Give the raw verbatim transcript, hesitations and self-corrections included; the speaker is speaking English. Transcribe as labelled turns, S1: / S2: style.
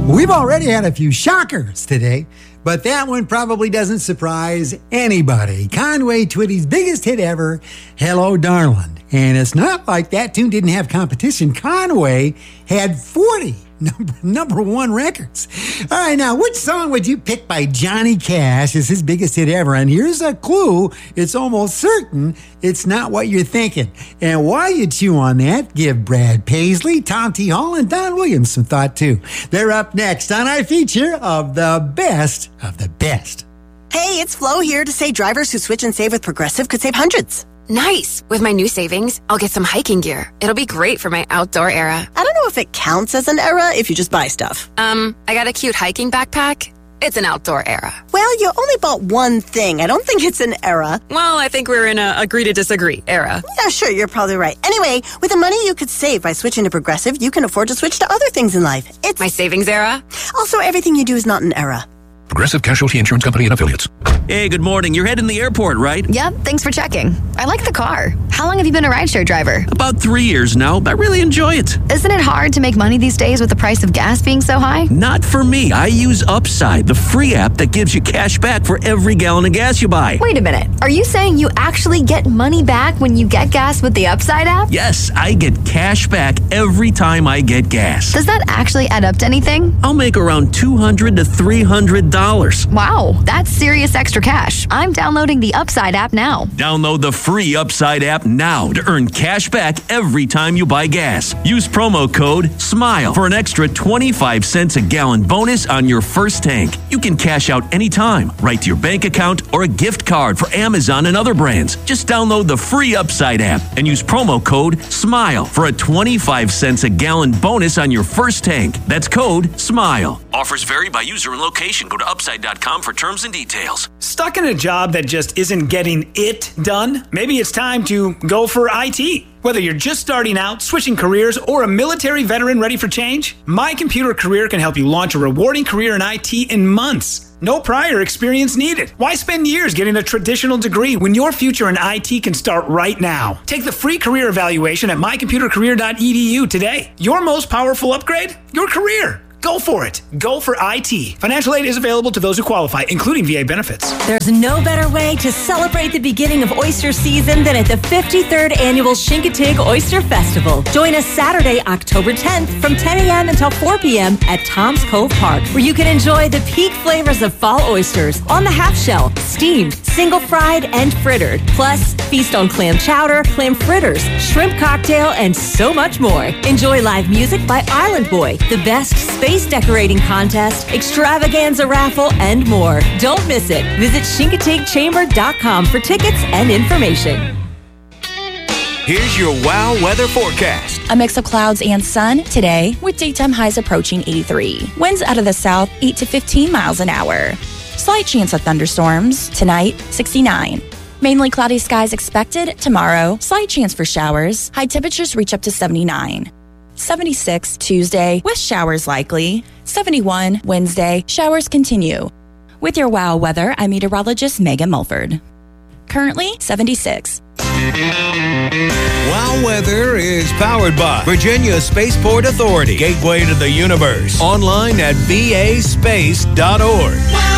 S1: We've already had a few shockers today, but that one probably doesn't surprise anybody. Conway Twitty's biggest hit ever, Hello Darling. And it's not like that tune didn't have competition. Conway had forty number, number one records. All right, now, which song would you pick by Johnny Cash as his biggest hit ever? And here's a clue. It's almost certain it's not what you're thinking. And while you chew on that, give Brad Paisley, Tom T. Hall, and Don Williams some thought, too. They're up next on our feature of the best of the best.
S2: Hey, it's Flo here to say drivers who switch and save with Progressive could save hundreds.
S3: Nice! With my new savings, I'll get some hiking gear. It'll be great for my outdoor era.
S2: I don't know if it counts as an era if you just buy stuff.
S3: Um, I got a cute hiking backpack. It's an outdoor era.
S2: Well, you only bought one thing. I don't think it's an era.
S3: Well, I think we're in a agree to disagree era.
S2: Yeah, sure, you're probably right. Anyway, with the money you could save by switching to Progressive, you can afford to switch to other things in life. It's
S3: my savings era.
S2: Also, everything you do is not an era.
S4: Progressive Casualty Insurance Company and Affiliates.
S5: Hey, good morning. You're heading to the airport, right?
S6: Yep, thanks for checking. I like the car. How long have you been a rideshare driver?
S5: About three years now. I really enjoy it.
S6: Isn't it hard to make money these days with the price of gas being so high?
S5: Not for me. I use Upside, the free app that gives you cash back for every gallon of gas you buy.
S6: Wait a minute. Are you saying you actually get money back when you get gas with the Upside app?
S5: Yes, I get cash back every time I get gas.
S6: Does that actually add up to anything?
S5: I'll make around two hundred to three hundred dollars.
S6: Wow, that's serious extra cash. I'm downloading the Upside app now.
S5: Download the free Upside app now to earn cash back every time you buy gas. Use promo code SMILE for an extra twenty-five cents a gallon bonus on your first tank. You can cash out anytime, right to your bank account or a gift card for Amazon and other brands. Just download the free Upside app and use promo code SMILE for a twenty-five cents a gallon bonus on your first tank. That's code SMILE. Offers vary by user and location. Go to upside dot com for terms and details.
S7: Stuck in a job that just isn't getting it done? Maybe it's time to go for I T. Whether you're just starting out, switching careers, or a military veteran ready for change, My Computer Career can help you launch a rewarding career in I T in months. No prior experience needed. Why spend years getting a traditional degree when your future in I T can start right now? Take the free career evaluation at my computer career dot e d u today. Your most powerful upgrade? Your career. Go for it. Go for I T. Financial aid is available to those who qualify, including V A benefits.
S8: There's no better way to celebrate the beginning of oyster season than at the fifty-third Annual Chincoteague Oyster Festival. Join us Saturday, October tenth from ten a.m. until four p.m. at Tom's Cove Park, where you can enjoy the peak flavors of fall oysters on the half shell, steamed, single fried, and frittered. Plus, feast on clam chowder, clam fritters, shrimp cocktail, and so much more. Enjoy live music by Island Boy, the best space decorating contest, extravaganza raffle, and more. Don't miss it. Visit Chincoteague Chamber dot com for tickets and information.
S9: Here's your WOW weather forecast.
S10: A mix of clouds and sun today with daytime highs approaching eighty-three. Winds out of the south eight to fifteen miles an hour. Slight chance of thunderstorms tonight, sixty-nine. Mainly cloudy skies expected tomorrow. Slight chance for showers. High temperatures reach up to seventy-nine. seventy-six Tuesday with showers likely. seventy-one Wednesday, showers continue. With your WOW weather, I'm meteorologist Megan Mulford. Currently seventy-six.
S9: WOW Weather is powered by Virginia Spaceport Authority, gateway to the universe. Online at v a space dot org.